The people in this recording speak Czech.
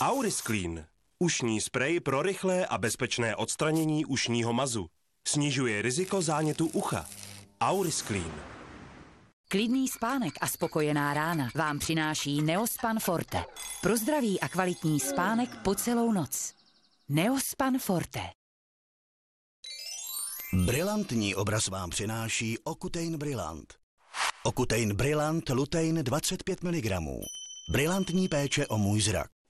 Aurisclean. Ušní sprej pro rychlé a bezpečné odstranění ušního mazu. Snižuje riziko zánětu ucha. Aurisclean. Klidný spánek a spokojená rána vám přináší Neospan Forte. Pro zdravý a kvalitní spánek po celou noc. Neospan Forte. Brilantní obraz vám přináší Ocutein Brillant. Ocutein Brillant Lutein 25 mg. Brilantní péče o můj zrak.